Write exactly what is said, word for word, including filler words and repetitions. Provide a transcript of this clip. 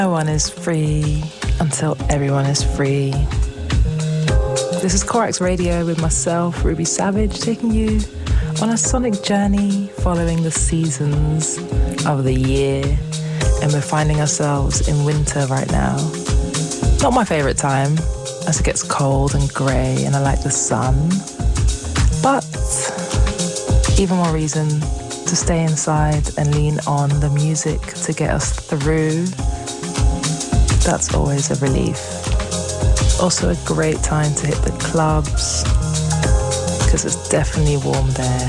No one is free until everyone is free. This is Corax Radio with myself, Ruby Savage, taking you on a sonic journey following the seasons of the year. And we're finding ourselves in winter right now. Not my favourite time, as it gets cold and grey and I like the sun. But even more reason to stay inside and lean on the music to get us through. That's always a relief. Also a great time to hit the clubs because it's definitely warm there.